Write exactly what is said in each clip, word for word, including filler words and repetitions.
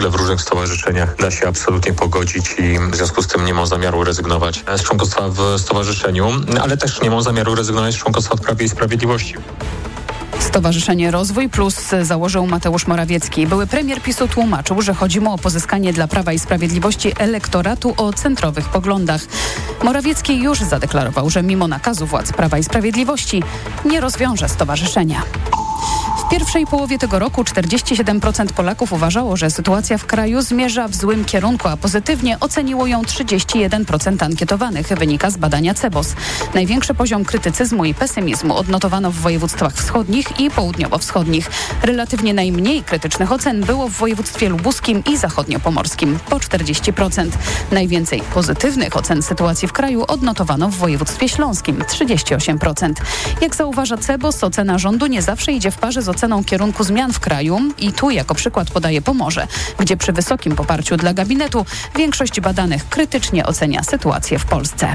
ale w różnych stowarzyszeniach da się absolutnie pogodzić i w związku z tym nie mam zamiaru rezygnować z członkostwa w stowarzyszeniu, ale też nie mam zamiaru rezygnować z członkostwa w Prawie i Sprawiedliwości. Stowarzyszenie Rozwój Plus założył Mateusz Morawiecki. Były premier PiSu tłumaczył, że chodzi mu o pozyskanie dla Prawa i Sprawiedliwości elektoratu o centrowych poglądach. Morawiecki już zadeklarował, że mimo nakazu władz Prawa i Sprawiedliwości nie rozwiąże stowarzyszenia. W pierwszej połowie tego roku czterdzieści siedem procent Polaków uważało, że sytuacja w kraju zmierza w złym kierunku, a pozytywnie oceniło ją trzydzieści jeden procent ankietowanych, wynika z badania C E B O S. Największy poziom krytycyzmu i pesymizmu odnotowano w województwach wschodnich i południowo-wschodnich. Relatywnie najmniej krytycznych ocen było w województwie lubuskim i zachodniopomorskim, po czterdzieści procent. Najwięcej pozytywnych ocen sytuacji w kraju odnotowano w województwie śląskim, trzydzieści osiem procent. Jak zauważa C E B O S, ocena rządu nie zawsze idzie w parze z oceną kierunku zmian w kraju i tu jako przykład podaje Pomorze, gdzie przy wysokim poparciu dla gabinetu większość badanych krytycznie ocenia sytuację w Polsce.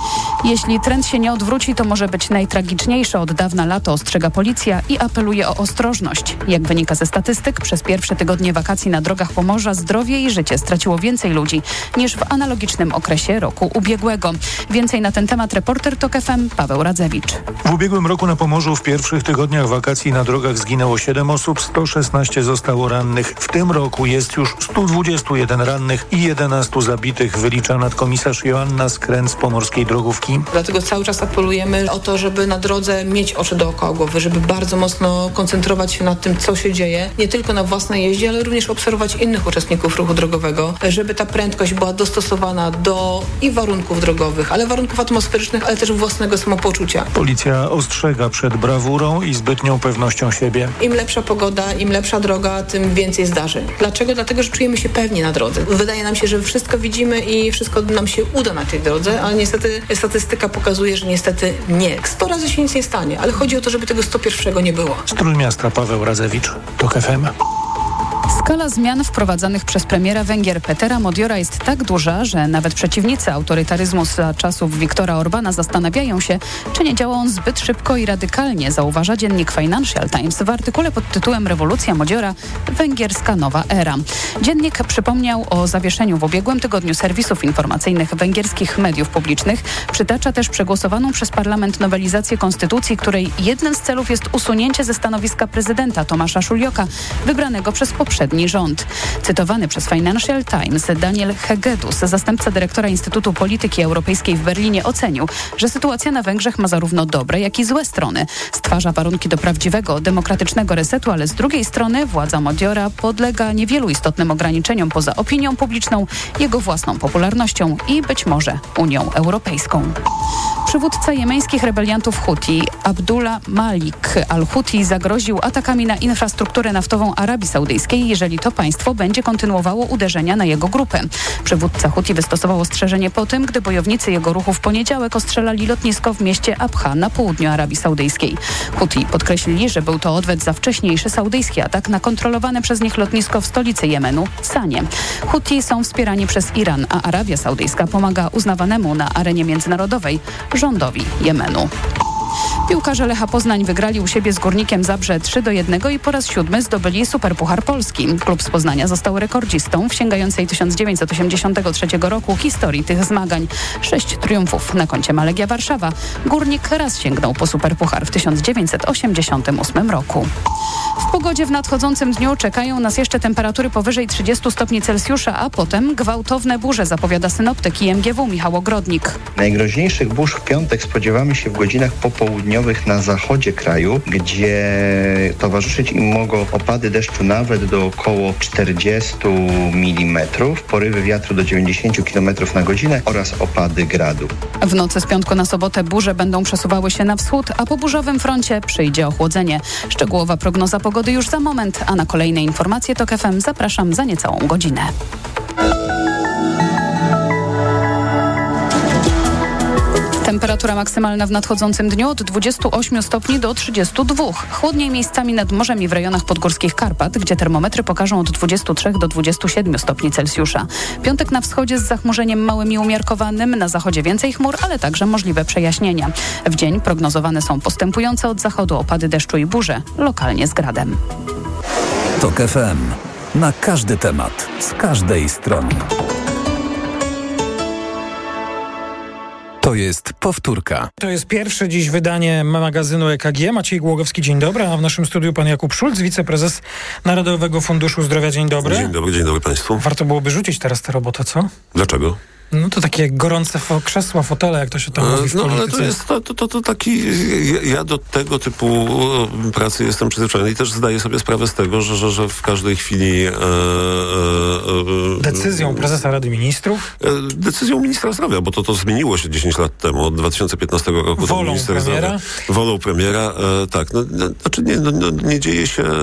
Jeśli trend się nie odwróci, to może być najtragiczniejsze od dawna lato, ostrzega policja i apeluje o ostrożność. Jak wynika ze statystyk, przez pierwsze tygodnie wakacji na drogach Pomorza zdrowie i życie straciło więcej ludzi niż w analogicznym okresie roku ubiegłego. Więcej na ten temat reporter TOK F M Paweł Radzewicz. W ubiegłym roku na Pomorzu w pierwszych tygodniach wakacji na drogach zginęło siedem osób, sto szesnaście zostało rannych. W tym roku jest już sto dwadzieścia jeden rannych i jedenastu zabitych, wylicza nadkomisarz Joanna Skręc z Pomorskiej Drogówki. Dlatego cały czas apelujemy o to, żeby na drodze mieć oczy dookoła głowy, żeby bardzo mocno koncentrować się nad tym, co się dzieje, nie tylko na własnej jeździe, ale również obserwować innych uczestników ruchu drogowego, żeby ta prędkość była dostosowana do i warunków drogowych, ale warunków atmosferycznych, ale też własnego samopoczucia. Policja ostrzega przed brawurą i zbytnią pewnością siebie. Im lepsza pogoda, im lepsza droga, tym więcej zdarzeń. Dlaczego? Dlatego, że czujemy się pewnie na drodze. Wydaje nam się, że wszystko widzimy i wszystko nam się uda na tej drodze, ale niestety statystyka pokazuje, że niestety nie. sto razy się nic nie stanie, ale chodzi o to, żeby tego sto pierwszego nie było. Z Trójmiasta Paweł Radzewicz, TOK F M. Skala zmian wprowadzanych przez premiera Węgier Petera Modiora jest tak duża, że nawet przeciwnicy autorytaryzmu za czasów Viktora Orbana zastanawiają się, czy nie działa on zbyt szybko i radykalnie, zauważa dziennik Financial Times w artykule pod tytułem Rewolucja Modiora – Węgierska nowa era. Dziennik przypomniał o zawieszeniu w ubiegłym tygodniu serwisów informacyjnych węgierskich mediów publicznych. Przytacza też przegłosowaną przez parlament nowelizację konstytucji, której jednym z celów jest usunięcie ze stanowiska prezydenta Tomasza Szuljoka, wybranego przez poprzedni rząd. Cytowany przez Financial Times Daniel Hegedus, zastępca dyrektora Instytutu Polityki Europejskiej w Berlinie, ocenił, że sytuacja na Węgrzech ma zarówno dobre, jak i złe strony. Stwarza warunki do prawdziwego, demokratycznego resetu, ale z drugiej strony władza Modiora podlega niewielu istotnym ograniczeniom poza opinią publiczną, jego własną popularnością i być może Unią Europejską. Przywódca jemeńskich rebeliantów Huti Abdullah Malik al-Huti zagroził atakami na infrastrukturę naftową Arabii Saudyjskiej, jeżeli to państwo będzie kontynuowało uderzenia na jego grupę. Przywódca Huti wystosował ostrzeżenie po tym, gdy bojownicy jego ruchu w poniedziałek ostrzelali lotnisko w mieście Abha na południu Arabii Saudyjskiej. Huti podkreślili, że był to odwet za wcześniejszy saudyjski atak na kontrolowane przez nich lotnisko w stolicy Jemenu, Sanie. Huti są wspierani przez Iran, a Arabia Saudyjska pomaga uznawanemu na arenie międzynarodowej rządowi Jemenu. Piłkarze Lecha Poznań wygrali u siebie z Górnikiem Zabrze trzy do jednego i po raz siódmy zdobyli Superpuchar Polski. Klub z Poznania został rekordzistą w sięgającej tysiąc dziewięćset osiemdziesiątego trzeciego roku historii tych zmagań. Sześć triumfów na koncie ma Legia Warszawa. Górnik raz sięgnął po Superpuchar w tysiąc dziewięćset osiemdziesiątym ósmym roku. W pogodzie w nadchodzącym dniu czekają nas jeszcze temperatury powyżej trzydziestu stopni Celsjusza, a potem gwałtowne burze, zapowiada synoptyk i M G W Michał Ogrodnik. Najgroźniejszych burz w piątek spodziewamy się w godzinach popołudniowych na zachodzie kraju, gdzie towarzyszyć im mogą opady deszczu nawet do około czterdziestu milimetrów, porywy wiatru do dziewięćdziesięciu kilometrów na godzinę oraz opady gradu. W nocy z piątku na sobotę burze będą przesuwały się na wschód, a po burzowym froncie przyjdzie ochłodzenie. Szczegółowa prognoza pogody już za moment, a na kolejne informacje TOK F M zapraszam za niecałą godzinę. Temperatura maksymalna w nadchodzącym dniu od dwudziestu ośmiu stopni do trzydziestu dwóch. Chłodniej miejscami nad morzem i w rejonach podgórskich Karpat, gdzie termometry pokażą od dwudziestu trzech do dwudziestu siedmiu stopni Celsjusza. Piątek na wschodzie z zachmurzeniem małym i umiarkowanym, na zachodzie więcej chmur, ale także możliwe przejaśnienia. W dzień prognozowane są postępujące od zachodu opady deszczu i burze, lokalnie z gradem. TOK F M. na każdy temat, z każdej strony. To jest Powtórka. To jest pierwsze dziś wydanie magazynu E K G. Maciej Głogowski, dzień dobry, a w naszym studiu pan Jakub Szulc, wiceprezes Narodowego Funduszu Zdrowia. Dzień dobry. Dzień dobry, dzień dobry państwu. Warto byłoby rzucić teraz tę robotę, co? Dlaczego? No to takie gorące fo- krzesła, fotele, jak to się tam mówi w no, polityce. ale to jest to, to, to, to taki... Ja, ja do tego typu pracy jestem przyzwyczajony i też zdaję sobie sprawę z tego, że, że, że w każdej chwili... E, e, e, Decyzją prezesa Rady Ministrów? E, decyzją ministra zdrowia, bo to, to zmieniło się dziesięć lat temu, od dwa tysiące piętnastego roku. Wolą minister premiera? Zdrowia, wolą premiera, e, tak. No, no, znaczy nie, no, no, nie dzieje się e,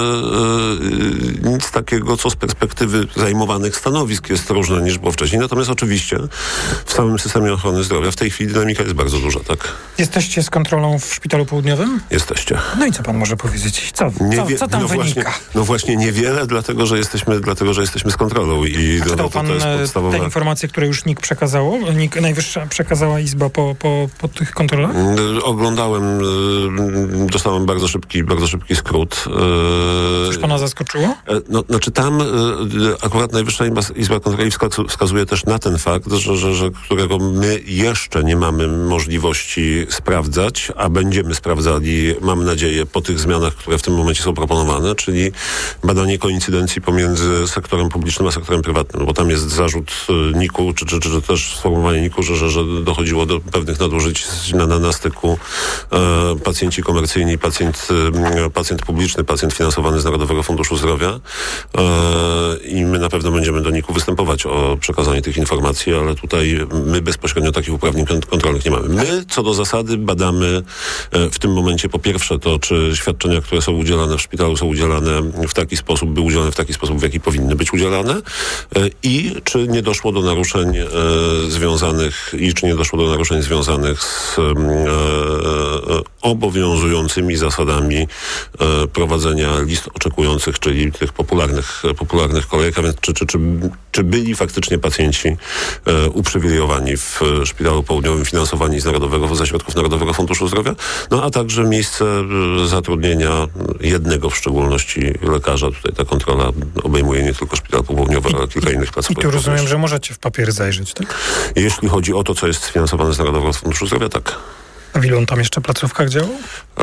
e, nic takiego, co z perspektywy zajmowanych stanowisk jest różne niż było wcześniej. Natomiast oczywiście w samym systemie ochrony zdrowia w tej chwili dynamika jest bardzo duża, tak? Jesteście z kontrolą w Szpitalu Południowym? Jesteście. No i co pan może powiedzieć? Co, co, co tam no wynika? Właśnie, no właśnie niewiele, dlatego że jesteśmy, dlatego, że jesteśmy z kontrolą. I A czytał no, to, pan to jest podstawowe. te informacje, które już N I K przekazało? N I K, Najwyższa przekazała Izba po, po, po tych kontrolach? Oglądałem, dostałem bardzo szybki, bardzo szybki skrót. Coś pana zaskoczyło? No, znaczy tam akurat Najwyższa Izba Kontroli wskazuje też na ten fakt, że, że, że którego my jeszcze nie mamy możliwości sprawdzać, a będziemy sprawdzali, mam nadzieję, po tych zmianach, które w tym momencie są proponowane, czyli badanie koincydencji pomiędzy sektorem publicznym a sektorem prywatnym, bo tam jest zarzut N I K-u, czy, czy, czy też sformułowanie N I K-u, że, że, że dochodziło do pewnych nadużyć na, na, na styku e, pacjenci komercyjni, pacjent, e, pacjent publiczny, pacjent finansowany z Narodowego Funduszu Zdrowia e, i my na pewno będziemy do N I K-u występować o przekazanie tych informacji, ale tutaj my bezpośrednio takich uprawnień kontrolnych nie mamy. My co do zasady badamy e, w tym momencie po pierwsze to, czy świadczenia, które są udzielane w szpitalu są udzielane w taki sposób, by udzielane w taki sposób, w jaki powinny być udzielane e, i czy nie doszło do naruszeń e, związanych i czy nie doszło do naruszeń związanych z e, e, obowiązującymi zasadami e, prowadzenia list oczekujących, czyli tych popularnych, popularnych kolejek, a więc czy, czy, czy, czy byli faktycznie pacjenci e, uprzywilejowani w Szpitalu Południowym, finansowani z Narodowego, ze środków Narodowego Funduszu Zdrowia, no a także miejsce zatrudnienia jednego w szczególności lekarza. Tutaj ta kontrola obejmuje nie tylko Szpital Południowy, ale kilka innych placówek. I tu rozumiem, że możecie w papier zajrzeć, tak? Jeśli chodzi o to, co jest sfinansowane z Narodowego Funduszu Zdrowia, tak. A w ilu on tam jeszcze placówkach działał? Eee,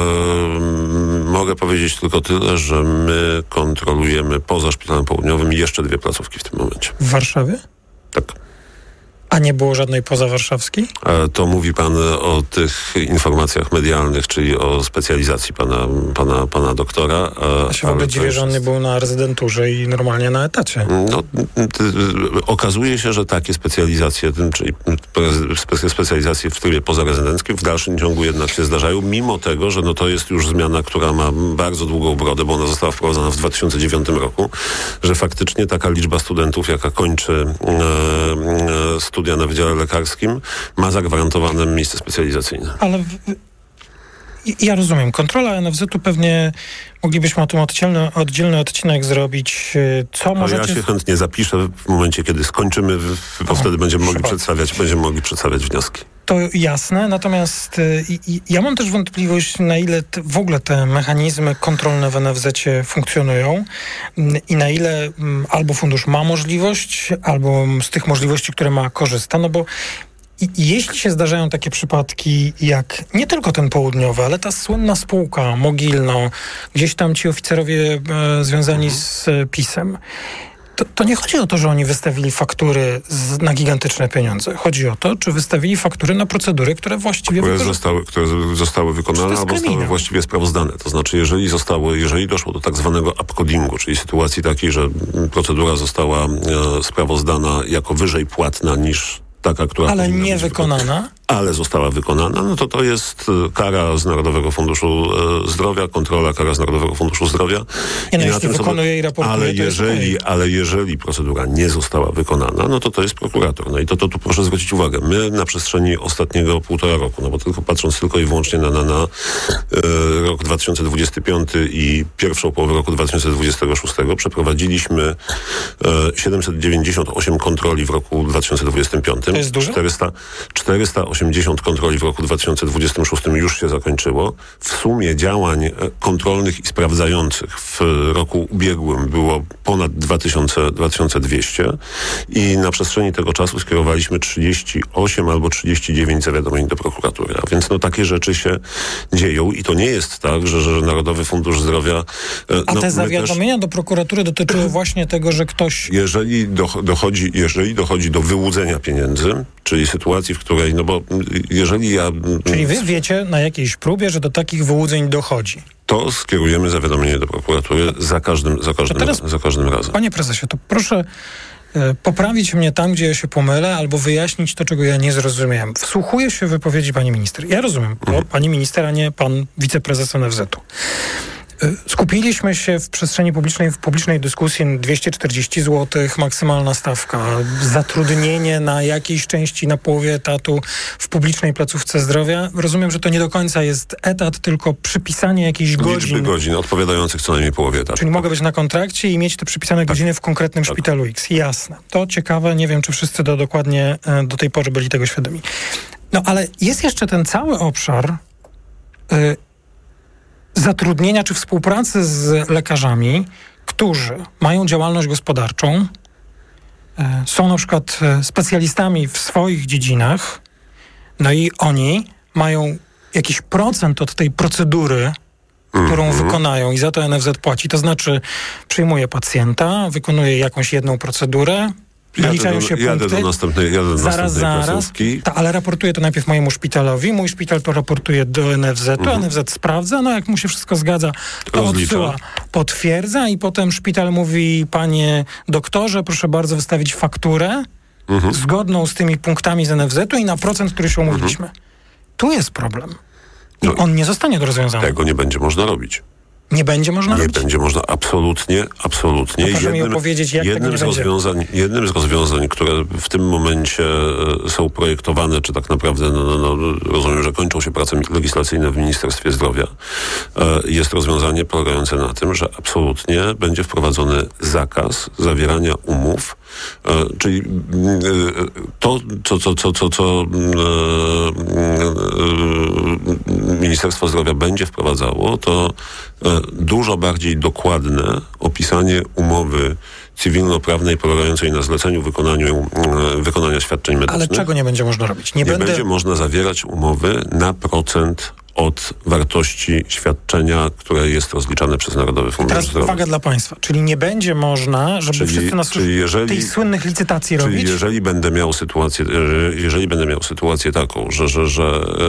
mogę powiedzieć tylko tyle, że my kontrolujemy poza Szpitalem Południowym jeszcze dwie placówki w tym momencie. W Warszawie? Tak. A nie było żadnej pozawarszawskiej? E, to mówi pan o tych informacjach medialnych, czyli o specjalizacji pana, pana, pana doktora. E, Ja się w ogóle dziwię, że on nie był na rezydenturze i normalnie na etacie. No, ty, okazuje się, że takie specjalizacje, czyli spe, specjalizacje w trybie pozarezydenckim w dalszym ciągu jednak się zdarzają, mimo tego, że no to jest już zmiana, która ma bardzo długą brodę, bo ona została wprowadzona w dwa tysiące dziewiątym roku, że faktycznie taka liczba studentów, jaka kończy e, e, studia na Wydziale Lekarskim, ma zagwarantowane miejsce specjalizacyjne. Ale w, ja rozumiem. Kontrola N F Z-u pewnie moglibyśmy o tym oddzielny, oddzielny odcinek zrobić. Co możecie... A ja się chętnie zapiszę w momencie, kiedy skończymy, bo o, wtedy będziemy mogli przedstawiać, będziemy mogli przedstawiać wnioski. To jasne, natomiast i, i, ja mam też wątpliwość, na ile te, w ogóle te mechanizmy kontrolne w N F Z-cie funkcjonują i na ile m, albo fundusz ma możliwość, albo z tych możliwości, które ma, korzysta, no bo i, i jeśli się zdarzają takie przypadki jak nie tylko ten południowy, ale ta słynna spółka Mogilno, gdzieś tam ci oficerowie e, związani mhm. z e, PiS-em, To, to nie chodzi o to, że oni wystawili faktury z, na gigantyczne pieniądze. Chodzi o to, czy wystawili faktury na procedury, które właściwie które wykorzy- zostały, które zostały wykonane albo zostały właściwie sprawozdane. To znaczy, jeżeli zostało, jeżeli doszło do tak zwanego upcodingu, czyli sytuacji takiej, że procedura została e, sprawozdana jako wyżej płatna niż taka, która... Ale nie wykonana? Ale została wykonana, no to to jest kara z Narodowego Funduszu e, Zdrowia, kontrola kara z Narodowego Funduszu Zdrowia. Nie, no I jeśli na tym wykonuje sobie, i raportuje, ale to jeżeli, jest ale jeżeli procedura nie została wykonana, no to to jest prokurator. No i to, to tu proszę zwrócić uwagę. My na przestrzeni ostatniego półtora roku, no bo tylko patrząc tylko i wyłącznie na, na, na e, rok dwa tysiące dwudziesty piąty i pierwszą połowę roku dwa tysiące dwudziestego szóstego przeprowadziliśmy e, siedemset dziewięćdziesiąt osiem kontroli w roku dwa tysiące dwudziestym piątym. To jest dużo? czterysta, czterysta osiemdziesiąt kontroli w roku dwa tysiące dwudziestym szóstym już się zakończyło. W sumie działań kontrolnych i sprawdzających w roku ubiegłym było ponad dwa tysiące dwieście i na przestrzeni tego czasu skierowaliśmy trzydzieści osiem albo trzydzieści dziewięć zawiadomień do prokuratury. A więc no, takie rzeczy się dzieją i to nie jest tak, że, że Narodowy Fundusz Zdrowia... A no, te zawiadomienia też, do prokuratury dotyczyły właśnie tego, że ktoś... Jeżeli, do, dochodzi, jeżeli dochodzi do wyłudzenia pieniędzy, czyli sytuacji, w której, no bo jeżeli ja... Czyli wy wiecie na jakiejś próbie, że do takich wyłudzeń dochodzi. To skierujemy zawiadomienie do prokuratury za każdym, za każdym, teraz, za każdym razem. Panie prezesie, to proszę e, poprawić mnie tam, gdzie ja się pomylę, albo wyjaśnić to, czego ja nie zrozumiałem. Wsłuchuję się w wypowiedzi pani minister. Ja rozumiem, bo mhm. pani minister, a nie pan wiceprezes N F Z-u. Skupiliśmy się w przestrzeni publicznej, w publicznej dyskusji dwieście czterdzieści złotych, maksymalna stawka, zatrudnienie na jakiejś części, na połowie etatu w publicznej placówce zdrowia. Rozumiem, że to nie do końca jest etat, tylko przypisanie jakichś godzin. Liczby godzin odpowiadających co najmniej połowie etatu. Czyli tak. Mogę być na kontrakcie i mieć te przypisane tak. godziny w konkretnym tak. szpitalu X. Jasne. To ciekawe, nie wiem, czy wszyscy do dokładnie do tej pory byli tego świadomi. No ale jest jeszcze ten cały obszar y, zatrudnienia czy współpracy z lekarzami, którzy mają działalność gospodarczą, są na przykład specjalistami w swoich dziedzinach, no i oni mają jakiś procent od tej procedury, którą mm-hmm. wykonają i za to N F Z płaci. To znaczy przyjmuje pacjenta, wykonuje jakąś jedną procedurę, naliczają się jadę punkty. Do następnej, jadę do zaraz, zaraz. Ta, ale raportuje to najpierw mojemu szpitalowi. Mój szpital to raportuje do N F Z-u. Mhm. N F Z sprawdza. No jak mu się wszystko zgadza, to rozlicza, odsyła, potwierdza i potem szpital mówi: panie doktorze, proszę bardzo wystawić fakturę mhm. zgodną z tymi punktami z N F Z-u i na procent, który się umówiliśmy. Mhm. Tu jest problem. I no, on nie zostanie do rozwiązania. Tego nie będzie można robić. Nie będzie można Nie robić? będzie można, absolutnie, absolutnie. To proszę jednym, mi opowiedzieć, jak jednym, tego z nie rozwiązań, jednym z rozwiązań, które w tym momencie są projektowane, czy tak naprawdę, no, no, no, rozumiem, że kończą się prace legislacyjne w Ministerstwie Zdrowia, jest rozwiązanie polegające na tym, że absolutnie będzie wprowadzony zakaz zawierania umów, czyli to, co, co, co, co, co Ministerstwo Zdrowia będzie wprowadzało, to dużo bardziej dokładne opisanie umowy cywilnoprawnej polegającej na zleceniu wykonaniu, wykonania świadczeń medycznych. Ale czego nie będzie można robić? Nie, nie będę... będzie można zawierać umowy na procent od wartości świadczenia, które jest rozliczane przez Narodowy Fundusz Teraz Zdrowia. Uwaga dla państwa. Czyli nie będzie można, żeby czyli, wszyscy nas czyli jeżeli, tych słynnych licytacji czyli robić? jeżeli będę miał sytuację, jeżeli będę miał sytuację taką, że, że, że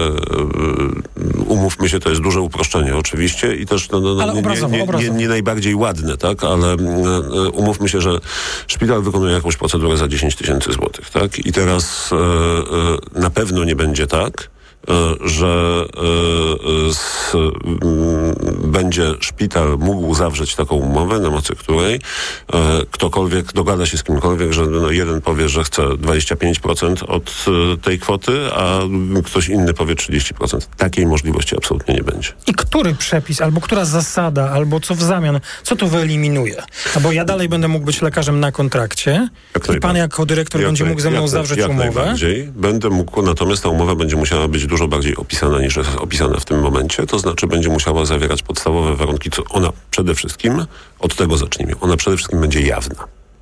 e, umówmy się, to jest duże uproszczenie oczywiście i też no, no, ale nie, obrazowo, nie, nie, obrazowo. nie, nie najbardziej ładne, tak? Ale e, umówmy się, że szpital wykonuje jakąś procedurę za dziesięć tysięcy złotych, tak? I teraz e, e, na pewno nie będzie tak, że y, z, y, będzie szpital mógł zawrzeć taką umowę, na mocy której y, ktokolwiek dogada się z kimkolwiek, że no, jeden powie, że chce dwadzieścia pięć procent od y, tej kwoty, a ktoś inny powie trzydzieści procent. Takiej możliwości absolutnie nie będzie. I który przepis, albo która zasada, albo co w zamian, co to wyeliminuje? No bo ja dalej będę mógł być lekarzem na kontrakcie i pan jako dyrektor jak będzie naj, mógł ze mną jak, zawrzeć jak umowę. Najbardziej. Będę mógł, natomiast ta umowa będzie musiała być dużo bardziej opisana niż jest opisana w tym momencie. To znaczy będzie musiała zawierać podstawowe warunki, co ona przede wszystkim, od tego zacznijmy, ona przede wszystkim będzie jawna.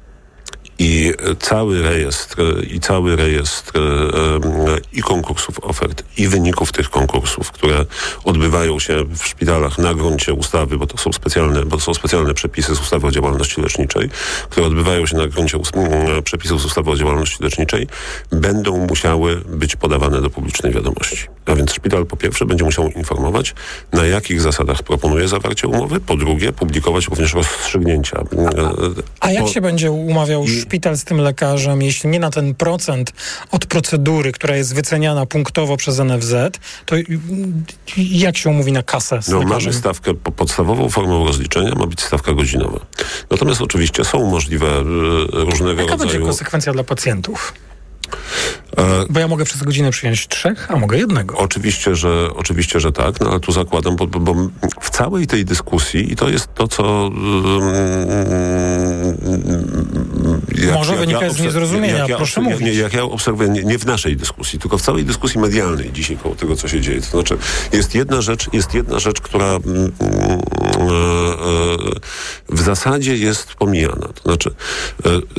I cały rejestr, i cały rejestr i konkursów ofert, i wyników tych konkursów, które odbywają się w szpitalach na gruncie ustawy, bo to są specjalne, bo to są specjalne przepisy z ustawy o działalności leczniczej, które odbywają się na gruncie przepisów z ustawy o działalności leczniczej, będą musiały być podawane do publicznej wiadomości. A więc szpital po pierwsze będzie musiał informować, na jakich zasadach proponuje zawarcie umowy, po drugie publikować również rozstrzygnięcia. A, a jak po... się będzie umawiał I... szpital z tym lekarzem, jeśli nie na ten procent od procedury, która jest wyceniana punktowo przez N F Z, to jak się umówi na kasę z no, lekarzem? Mamy stawkę, podstawową formą rozliczenia ma być stawka godzinowa. Natomiast oczywiście są możliwe różnego Jaka rodzaju... Jaka będzie konsekwencja dla pacjentów? Bo ja mogę przez godzinę przyjąć trzech, a mogę jednego. Oczywiście, że, oczywiście, że tak, no ale tu zakładam, bo, bo w całej tej dyskusji, i to jest to, co jak, Może jak wynika ja z niezrozumienia, jak ja, proszę jak, mówić. nie, jak ja obserwuję, nie, nie w naszej dyskusji, tylko w całej dyskusji medialnej dzisiaj koło tego, co się dzieje. To znaczy, jest jedna rzecz, jest jedna rzecz, która mm, mm, e, w zasadzie jest pomijana. To znaczy,